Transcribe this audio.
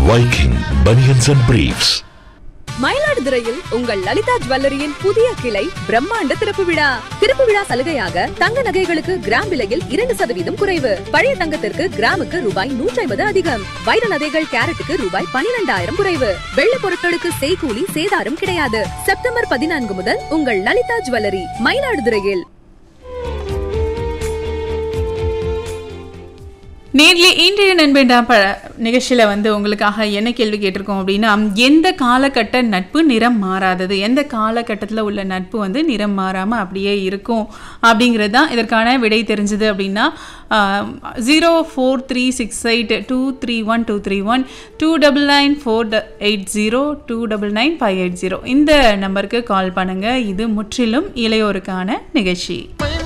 Viking Bunions and Briefs. மயிலாடுதுறையில் உங்கள் லலிதா ஜுவல்லரியின் புதிய கிளை பிரம்மாண்ட திறப்பு விழா சலுகையாக தங்க நகைகளுக்கு கிராம் விலையில் 2% குறைவு. பழைய தங்கத்திற்கு கிராமுக்கு ரூபாய் 150 அதிகம். வைர நகைகள் கேரட்டுக்கு ரூபாய் 12,000 குறைவு. வெள்ளி பொருட்களுக்கு செய்கூலி சேதாரம் கிடையாது. செப்டம்பர் 14 முதல் உங்கள் லலிதா ஜுவல்லரி மயிலாடுதுறையில். நேரில் இன்றைய நண்பேண்டா நிகழ்ச்சியில் உங்களுக்காக என்ன கேள்வி கேட்டிருக்கோம் அப்படின்னா, எந்த காலகட்ட நட்பு நிறம் மாறாதது, எந்த காலகட்டத்தில் உள்ள நட்பு நிறம் மாறாமல் அப்படியே இருக்கும் அப்படிங்கிறது தான் இதற்கான விடை. தெரிஞ்சது அப்படின்னா 043682312312994802999580 இந்த நம்பருக்கு கால் பண்ணுங்கள். இது முற்றிலும் இளையோருக்கான நிகழ்ச்சி.